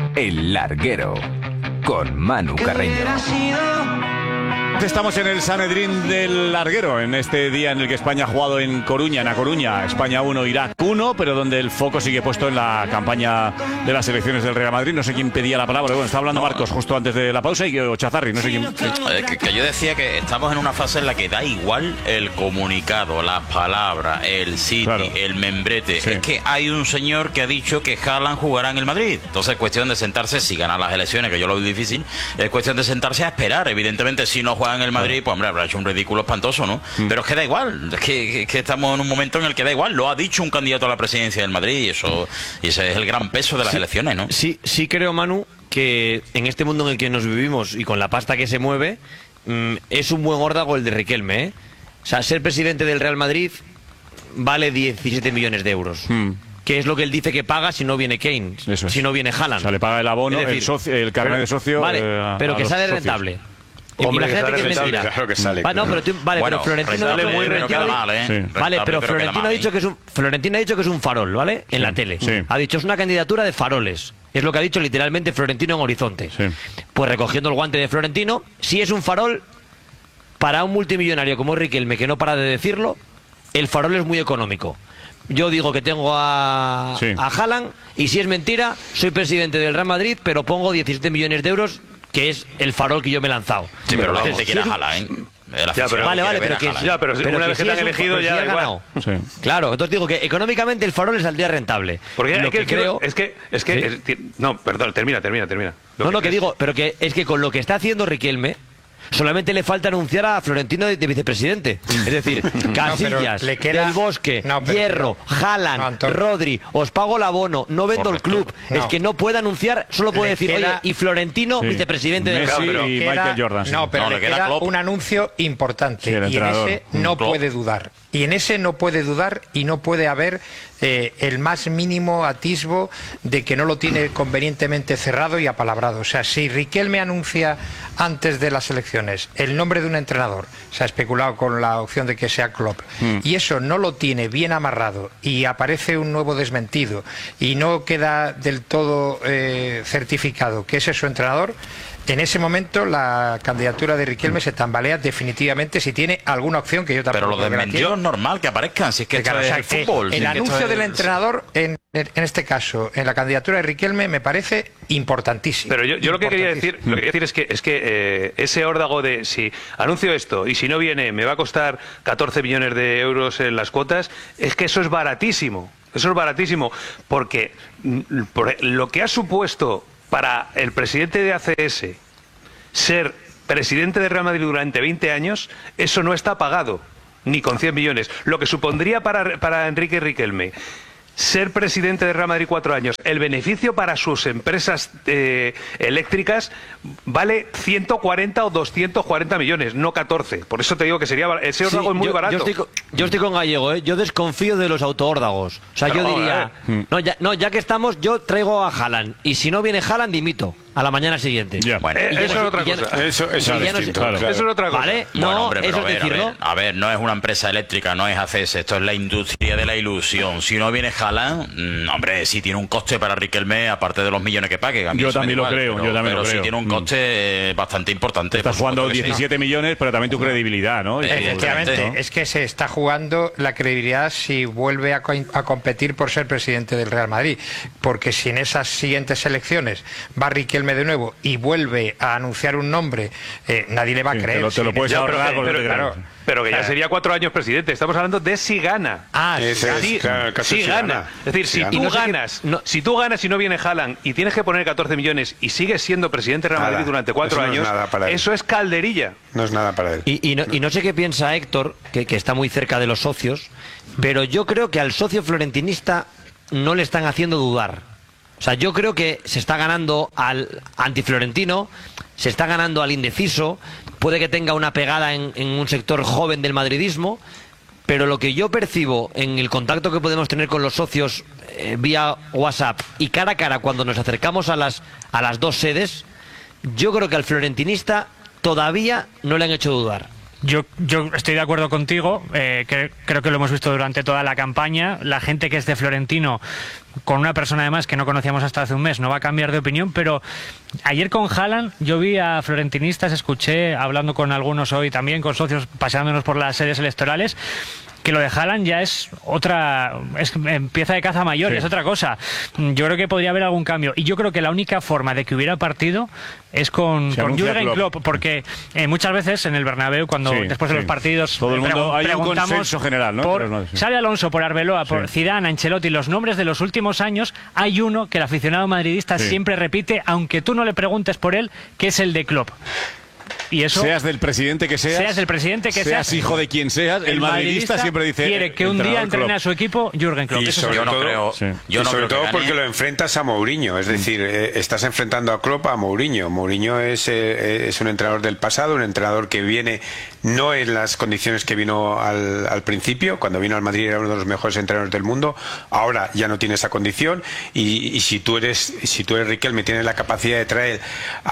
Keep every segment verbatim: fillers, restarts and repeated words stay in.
El Larguero, con Manu Carreño. Estamos en el Sanedrín del Larguero, en este día en el que España ha jugado en Coruña, en A Coruña, España uno, Irak uno, pero donde el foco sigue puesto en la campaña de las elecciones del Real Madrid. No sé quién pedía la palabra, bueno, está hablando Marcos justo antes de la pausa y o Chazarri, no sé quién. Eh, que, que yo decía que estamos en una fase en la que da igual el comunicado, las palabras, el sitio, claro, el membrete. Sí. Es que hay un señor que ha dicho que Haaland jugará en el Madrid. Entonces es cuestión de sentarse, si ganan las elecciones, que yo lo veo difícil, es cuestión de sentarse a esperar. Evidentemente, si no juega en el Madrid, pues hombre, habrá hecho un ridículo espantoso, ¿no? Mm. Pero es que da igual, es que, que estamos en un momento en el que da igual, lo ha dicho un candidato a la presidencia del Madrid y eso, y ese es el gran peso de las sí, elecciones, ¿no? Sí, sí creo, Manu, que en este mundo en el que nos vivimos y con la pasta que se mueve, mmm, es un buen órdago el de Riquelme, ¿eh? O sea, ser presidente del Real Madrid vale diecisiete millones de euros. Mm. Que es lo que él dice que paga si no viene Kane, eso es. Si no viene Haaland. O sea, le paga el abono, es decir, el, socio, el carnet de socio. Vale, eh, pero que sale socios. Rentable. Hombre, imagínate que, que es mentira. Claro que sale. Va, no, pero tú, vale, bueno, pero Florentino sale no, muy pero rentable, mal, ¿eh? Sí. Vale, pero Rentable, Florentino mal, ha dicho que es un Florentino ha dicho que es un farol, ¿vale? En sí. la tele. Sí. Ha dicho es una candidatura de faroles. Es lo que ha dicho literalmente Florentino en Horizonte. Sí. Pues recogiendo el guante de Florentino, si es un farol para un multimillonario como Riquelme, que no para de decirlo, el farol es muy económico. Yo digo que tengo a, sí. a Haaland y si es mentira, soy presidente del Real Madrid, pero pongo diecisiete millones de euros, que es el farol que yo me he lanzado. Sí, pero la Entonces, gente quiere si a Haaland, ¿eh? Ya, pero, vale, vale, pero que, ya, pero, pero una vez que te han elegido un, ya si ganado. Sí. Claro, entonces digo que económicamente el farol le saldría rentable. Porque lo hay que, que creo es que es que ¿sí? es, no, perdón, termina, termina, termina. Lo no, que no, que es... digo, pero que es que con lo que está haciendo Riquelme solamente le falta anunciar a Florentino de, de vicepresidente. Es decir, Casillas, no, queda... Del Bosque, no, pero... Hierro, Haaland, no, Rodri, os pago el abono, no vendo Correcto. el club. No. Es que no puede anunciar, solo puede le decir, queda... oye, y Florentino, sí. vicepresidente del Messi Real. y queda... Michael Jordan. Sí. No, pero no, le, le queda, queda un anuncio importante. Sí, y en ese no Klopp. puede dudar. Y en ese no puede dudar y no puede haber eh, el más mínimo atisbo de que no lo tiene convenientemente cerrado y apalabrado. O sea, si Riquelme anuncia antes de las elecciones el nombre de un entrenador, se ha especulado con la opción de que sea Klopp, mm. y eso no lo tiene bien amarrado y aparece un nuevo desmentido y no queda del todo eh, certificado que ese es su entrenador, en ese momento la candidatura de Riquelme se tambalea definitivamente si tiene alguna opción que yo tampoco. Pero lo desmentido es normal que aparezcan, si es que, claro, esto o sea, es el fútbol. El anuncio del entrenador, en, en este caso, en la candidatura de Riquelme, me parece importantísimo. Pero yo, yo lo que quería decir, lo que quería decir es que, es que eh, ese órdago de si anuncio esto y si no viene me va a costar catorce millones de euros en las cuotas, es que eso es baratísimo. Eso es baratísimo, porque por lo que ha supuesto para el presidente de A C S ser presidente de Real Madrid durante veinte años, eso no está pagado, ni con cien millones. Lo que supondría para, para Enrique Riquelme ser presidente de Real Madrid cuatro años, el beneficio para sus empresas eh, eléctricas vale ciento cuarenta o doscientos cuarenta millones, no catorce. Por eso te digo que sería ese órdago sí, es muy yo, barato. Yo estoy, con, yo estoy con Gallego, ¿eh? Yo desconfío de los autoórdagos. O sea, Pero, yo diría, eh. no, ya, no, ya que estamos, yo traigo a Haaland. Y si no viene Haaland, dimito. A la mañana siguiente. Yeah. Bueno, eh, eso es otra cosa. No, eso, eso, es distinto, no, claro. eso es otra cosa. ¿Vale? Bueno, no, hombre, pero eso a ver, es decirlo. A ver, a ver, no es una empresa eléctrica, no es A C S, esto es la industria de la ilusión. Si no viene Haaland, mmm, hombre, sí tiene un coste para Riquelme, aparte de los millones que pague. A mí yo también lo igual, creo, pero, yo también pero lo creo. sí tiene un coste mm. bastante importante. Estás jugando diecisiete sí. millones, pero también tu credibilidad, ¿no? Efectivamente, ¿no? Es que se está jugando la credibilidad si vuelve a, co a competir por ser presidente del Real Madrid. Porque si en esas siguientes elecciones va Riquelme de nuevo y vuelve a anunciar un nombre, eh, nadie le va a sí, creer. Te lo, te lo puedes ahorrar pero, pero, claro, pero que ya sería cuatro años presidente. Estamos hablando de si gana. Ah, es, sí, es, claro, casi si, si gana. gana. Es decir, si, si tú no ganas, no, si tú ganas y no viene Haaland y tienes que poner catorce millones y sigues siendo presidente de Real Madrid durante cuatro eso años, no es eso es calderilla. No es nada para él. Y, y, no, y no sé qué piensa Héctor, que, que está muy cerca de los socios, pero yo creo que al socio florentinista no le están haciendo dudar. O sea, yo creo que se está ganando al antiflorentino, se está ganando al indeciso, puede que tenga una pegada en, en un sector joven del madridismo, pero lo que yo percibo en el contacto que podemos tener con los socios eh, vía WhatsApp y cara a cara cuando nos acercamos a las, a las dos sedes, yo creo que al florentinista todavía no le han hecho dudar. Yo, yo estoy de acuerdo contigo, eh, que, creo que lo hemos visto durante toda la campaña. La gente que es de Florentino con una persona además que no conocíamos hasta hace un mes, no va a cambiar de opinión, pero ayer con Haaland yo vi a florentinistas, escuché, hablando con algunos hoy también, con socios, paseándonos por las sedes electorales, que lo de Haaland ya es otra, es pieza de caza mayor, sí. Es otra cosa. Yo creo que podría haber algún cambio. Y yo creo que la única forma de que hubiera partido es con, con Jürgen Klopp, porque eh, muchas veces en el Bernabéu, cuando sí, después de sí. los partidos todo el mundo, hay un consenso general, ¿no? Por, no, sí. Xabi Alonso, por Arbeloa, por sí. Zidane, Ancelotti, los nombres de los últimos años, hay uno que el aficionado madridista sí. siempre repite, aunque tú no le preguntes por él, que es el de Klopp. Y eso, seas del presidente que seas, seas del presidente que seas, seas hijo de quien seas, el, el madridista, madridista siempre dice quiere que un día entrene Klopp. a su equipo Jürgen Klopp. Y sobre yo no todo, creo, sí. yo y no sobre creo todo porque lo enfrentas a Mourinho, es decir, eh, estás enfrentando a Klopp a Mourinho. Mourinho es, eh, es un entrenador del pasado, un entrenador que viene no en las condiciones que vino al, al principio, cuando vino al Madrid era uno de los mejores entrenadores del mundo, ahora ya no tiene esa condición y, y si tú eres si tú eres Riquelme, tienes la capacidad de traer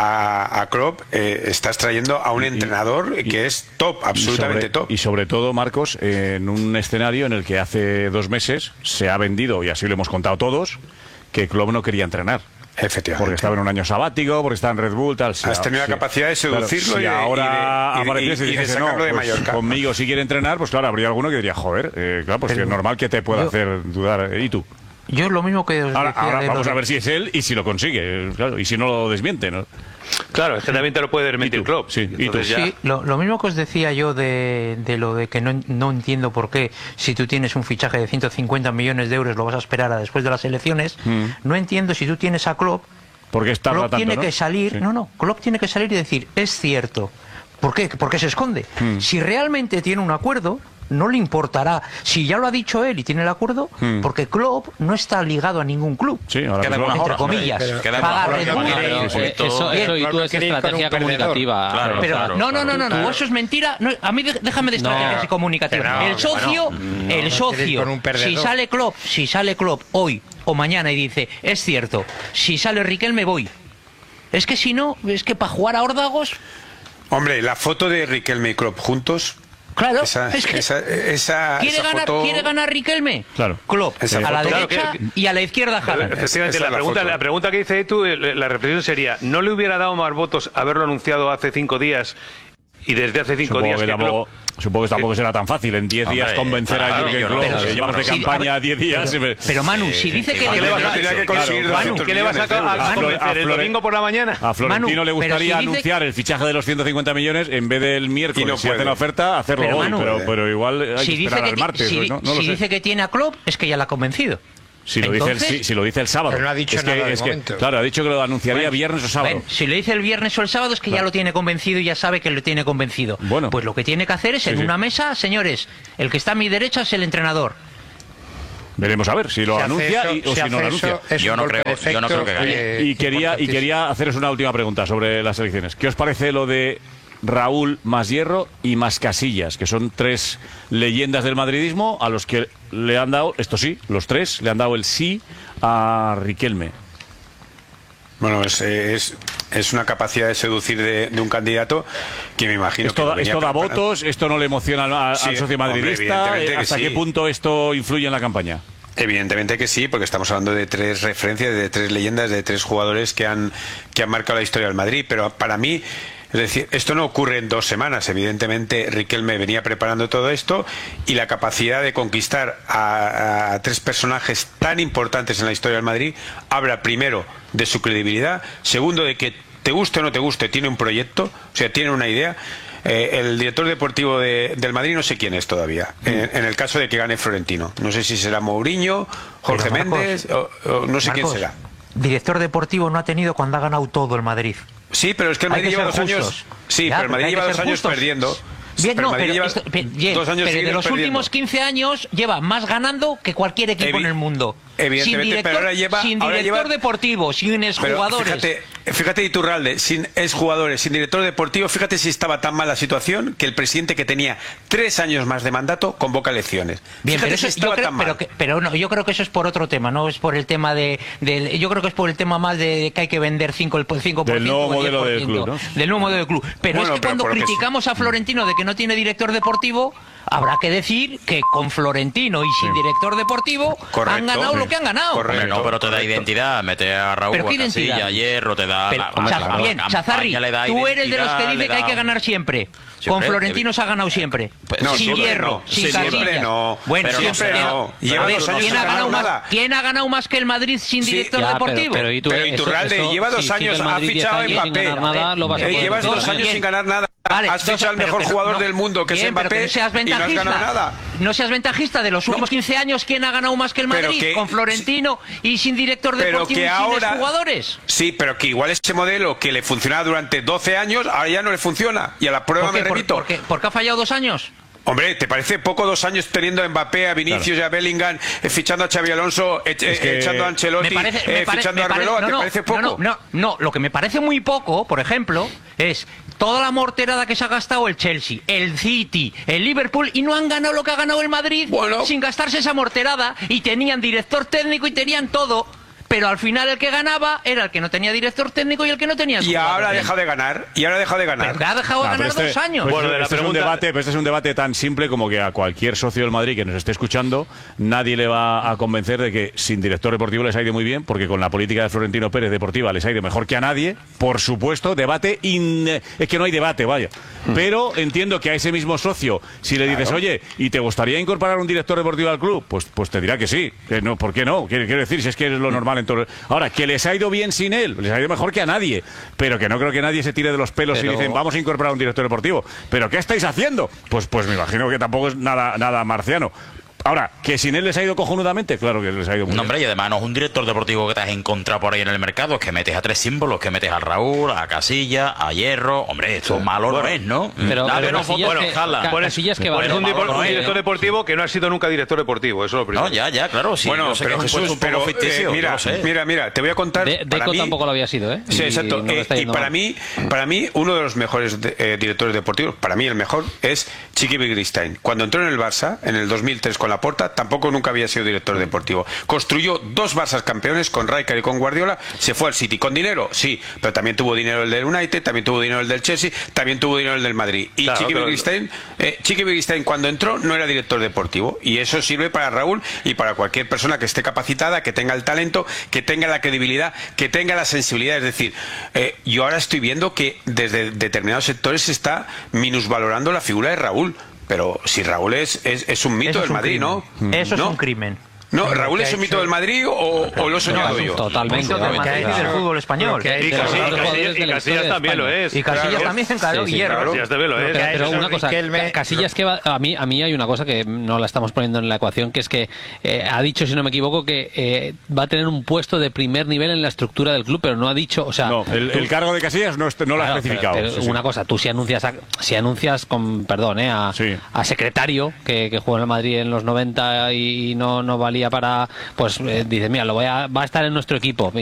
a, a Klopp, eh, estás trayendo a un y, entrenador y, que es top, absolutamente y sobre, top. Y sobre todo, Marcos, eh, en un escenario en el que hace dos meses se ha vendido, y así lo hemos contado todos, que Klopp no quería entrenar. Efectivamente. Porque estaba en un año sabático, porque estaba en Red Bull, tal. Has tenido sí. la capacidad de seducirlo claro, y, y ahora y, de, apareciese y, y, y dijese, no, de pues, conmigo si quiere entrenar, pues claro, habría alguno que diría, joder, eh, claro, pues Pero, es normal que te pueda yo, hacer dudar. ¿Y tú? Yo lo mismo que os ahora, decía ahora de vamos lo... a ver si es él y si lo consigue, claro, y si no lo desmiente, ¿no? Claro, es que también te lo puede desmentir Klopp. Sí, y tú. Sí, lo, lo mismo que os decía yo de, de lo de que no, no entiendo por qué si tú tienes un fichaje de ciento cincuenta millones de euros lo vas a esperar a después de las elecciones. Mm. No entiendo si tú tienes a Klopp. Porque está Klopp tanto, tiene ¿no? que salir, sí. no, no, Klopp tiene que salir y decir, es cierto. ¿Por qué? ¿Por qué se esconde? Mm. Si realmente tiene un acuerdo, no le importará. Si ya lo ha dicho él y tiene el acuerdo, mm. porque Klopp no está ligado a ningún club. Sí, ahora queda entre horas, comillas. Pagar Red Bull. Eso, eso y tú es estrategia comunicativa. Claro, pero, claro, no, no, no, no, claro. no, eso es mentira. No, a mí déjame de estrategias no, comunicativas. No, el socio, no, el socio, si sale Klopp, si sale Klopp hoy o mañana y dice, es cierto, si sale Riquelme voy. Es que si no, es que para jugar a órdagos... Hombre, la foto de Riquelme y Klopp juntos... Claro, esa, es que esa, esa, ¿quiere, esa ganar, foto... ¿quiere ganar Riquelme? Claro. Klopp, esa a la foto, derecha claro, que, y a la izquierda Haaland. Efectivamente, la, la, pregunta, la pregunta que dice tú, la reflexión sería, ¿no le hubiera dado más votos haberlo anunciado hace cinco días y desde hace cinco Supongo días que que tampoco, Klopp... Supongo que tampoco será tan fácil en diez días convencer a Jürgen Klopp. Pero, llevamos de sí, campaña diez días. Pero, pero Manu, si dice que... ¿Qué le vas a, que conseguir Manu, ¿qué le vas a, a, a convencer el domingo por la mañana? A Florentino Manu, le gustaría si anunciar dice... el fichaje de los ciento cincuenta millones en vez del miércoles. No si hace la oferta, hacerlo pero, hoy. Manu, pero, pero igual hay si que esperar que al martes. Si, hoy, ¿no? No si lo sé. dice que tiene a Klopp, es que ya la ha convencido. Si lo, Entonces, dice el, si, si lo dice el sábado. Pero no ha dicho es que, nada de es que, momento. Claro, ha dicho que lo anunciaría bueno, viernes o sábado. Bueno, si lo dice el viernes o el sábado es que claro. ya lo tiene convencido y ya sabe que lo tiene convencido. Bueno. Pues lo que tiene que hacer es sí, en sí. una mesa, señores, el que está a mi derecha es el entrenador. Veremos a ver si lo si anuncia eso, y, o si, si no lo anuncia. Yo no creo, efecto, yo no creo que gane. Eh, y, quería, y quería haceros una última pregunta sobre las elecciones. ¿Qué os parece lo de Raúl más Hierro y más Casillas, que son tres leyendas del madridismo a los que le han dado, esto sí, los tres, le han dado el sí a Riquelme? Bueno, es, es, es una capacidad de seducir de, de un candidato que me imagino esto, que... Esto da votos, esto no le emociona al, sí, al socio madridista. Hombre, ¿Hasta sí. qué punto esto influye en la campaña? Evidentemente que sí, porque estamos hablando de tres referencias, de tres leyendas, de tres jugadores que han, que han marcado la historia del Madrid, pero para mí... Es decir, esto no ocurre en dos semanas. Evidentemente, Riquelme venía preparando todo esto y la capacidad de conquistar a, a tres personajes tan importantes en la historia del Madrid habla primero de su credibilidad, segundo de que te guste o no te guste, tiene un proyecto, o sea, tiene una idea. Eh, el director deportivo de, del Madrid no sé quién es todavía, en, en el caso de que gane Florentino. No sé si será Mourinho, Jorge Marcos, Méndez, o, o no sé Marcos, quién será. Director deportivo no ha tenido cuando ha ganado todo el Madrid. Sí, pero es que el Madrid lleva dos años. Sí, ya, pero el Madrid lleva dos años justos. perdiendo. Bien, pero no, pero, lleva esto, bien, dos años pero de los perdiendo. últimos quince años lleva más ganando que cualquier equipo Evi en el mundo. Evidentemente, sin director, pero ahora lleva, sin ahora director lleva, deportivo, sin exjugadores. Fíjate, fíjate Iturralde, sin exjugadores, sin director deportivo, fíjate si estaba tan mal la situación que el presidente que tenía tres años más de mandato convoca elecciones. Bien, fíjate pero, si eso, yo creo, pero, que, pero no, yo creo que eso es por otro tema, no es por el tema de, de yo creo que es por el tema más de que hay que vender cinco por ciento del nuevo modelo del club, ¿no? Del nuevo modelo del club. Pero bueno, es que pero cuando criticamos a Florentino de que no tiene director deportivo, habrá que decir que con Florentino y sin sí. director deportivo correcto, han ganado sí. lo que han ganado. Correcto, no, pero te da identidad, mete a Raúl, a Casilla, a Hierro, te da... Pero, la, Chaz, la, bien, la Chazarri, tú eres de los que dice que hay que ganar siempre. Siempre, con Florentino se ha ganado siempre. Pues, no, sin Hierro, no, sin Casilla. Siempre no. Bueno, pero siempre no. no. Lleva ver, dos años ¿quién, sin ha ganado ganar más, nada. ¿Quién ha ganado más que el Madrid sin sí, director ya, deportivo? Pero, pero, ¿y tú, pero Iturralde, eso, lleva dos si años, ha fichado en Mbappé. Nada, lo vas a eh, llevas dos años sin ganar nada. Vale, has fichado al mejor pero, jugador no, del mundo, que bien, es Mbappé, que no seas y no has ganado nada. No seas ventajista. De los últimos quince años, ¿quién ha ganado más que el Madrid? Que, con Florentino sí, y sin director deportivo y ahora, sin jugadores. Sí, pero que igual ese modelo que le funcionaba durante doce años, ahora ya no le funciona. Y a la prueba me remito. ¿Por, por, qué, ¿Por qué ha fallado dos años? Hombre, ¿te parece poco dos años teniendo a Mbappé, a Vinicius claro. y a Bellingham, eh, fichando a Xabi Alonso, eh, es que echando a Ancelotti, parece, eh, pare, fichando a Arbeloa? No, ¿te no, parece poco? No, no, no, no, lo que me parece muy poco, por ejemplo, es toda la morterada que se ha gastado el Chelsea, el City, el Liverpool, y no han ganado lo que ha ganado el Madrid bueno. sin gastarse esa morterada, y tenían director técnico y tenían todo. Pero al final el que ganaba era el que no tenía director técnico y el que no tenía... Y ahora ha dejado de ganar, y ahora ha dejado de ganar. Pero ha dejado de no, ganar este, dos años. Pues bueno, este, de la este, pregunta... es un debate, pero este es un debate tan simple como que a cualquier socio del Madrid que nos esté escuchando, nadie le va a convencer de que sin director deportivo les ha ido muy bien, porque con la política de Florentino Pérez deportiva les ha ido mejor que a nadie. Por supuesto, debate... In... Es que no hay debate, vaya. Mm. Pero entiendo que a ese mismo socio, si le dices, claro. oye, ¿y te gustaría incorporar un director deportivo al club? Pues, pues te dirá que sí. Que no, ¿por qué no? Quiero, quiero decir, si es que es lo normal en todo... Ahora, que les ha ido bien sin él, les ha ido mejor que a nadie, pero que no creo que nadie se tire de los pelos pero... y dicen vamos a incorporar un director deportivo. ¿Pero qué estáis haciendo? Pues, pues me imagino que tampoco es nada, nada marciano. Ahora, ¿que sin él les ha ido cojonudamente? Claro que les ha ido muy no, bien. Hombre, y además no es un director deportivo que te has encontrado por ahí en el mercado, es que metes a tres símbolos, que metes a Raúl, a Casilla, a Hierro. Hombre, esto sí. malo bueno, no es, ¿no? Pero, Dale, pero no, Casillas, bueno, que, jala. Pones, Casillas que va pones un, malo, un no director es, deportivo que no ha sido nunca director deportivo, eso es lo primero. No, ya, ya, claro, sí. Bueno, sé pero que es Jesús, un pero ficticio, eh, mira, no sé. mira, mira, te voy a contar... De, Deco mí, tampoco lo había sido, ¿eh? Sí, exacto. Y, eh, y para mí, para mí, uno de los mejores de, eh, directores deportivos, para mí el mejor, es Chiqui Begiristain. Cuando entró en el Barça, en el dos mil tres con Laporta, tampoco nunca había sido director deportivo. Construyó dos Barças campeones con Rijkaard y con Guardiola, se fue al City. ¿Con dinero? Sí, pero también tuvo dinero el del United, también tuvo dinero el del Chelsea, también tuvo dinero el del Madrid. Y claro, Chiqui claro. Begiristain, eh, Chiqui Begiristain cuando entró no era director deportivo, y eso sirve para Raúl y para cualquier persona que esté capacitada, que tenga el talento, que tenga la credibilidad, que tenga la sensibilidad. Es decir, eh, yo ahora estoy viendo que desde determinados sectores se está minusvalorando la figura de Raúl. Pero si Raúl es, es, es un mito Eso del Madrid, crimen. ¿no? Eso ¿no? es un crimen. No, Raúl es un mito del Madrid o, o lo he soñado no, yo. Totalmente. Un mito del Madrid y del fútbol español. Y Casillas, Casillas, y Casillas también lo es. Y Casillas claro. también, claro. Sí, sí, y Hierro. Casillas también lo es. Pero, pero una cosa, Casillas que va, a mí a mí hay una cosa que no la estamos poniendo en la ecuación, que es que eh, ha dicho, si no me equivoco, que eh, va a tener un puesto de primer nivel en la estructura del club, pero no ha dicho, o sea, no, el, tú, el cargo de Casillas no, no lo ha especificado. Pero, pero sí, una sí. cosa, tú si anuncias a, si anuncias con perdón, eh, a, sí. a secretario que, que jugó en el Madrid en los noventa y no no valía para, pues eh, dices, mira, lo voy a va a estar en nuestro equipo.